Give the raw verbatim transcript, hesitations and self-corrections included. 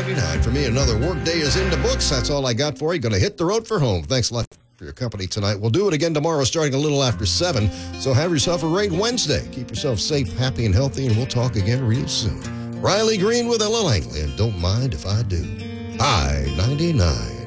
ninety-nine. For me, another workday is in the books. That's all I got for you. Going to hit the road for home. Thanks a lot for your company tonight. We'll do it again tomorrow starting a little after seven. So have yourself a great Wednesday. Keep yourself safe, happy, and healthy, and we'll talk again real soon. Riley Green with Ella Langley, and don't mind if I do. I ninety-nine.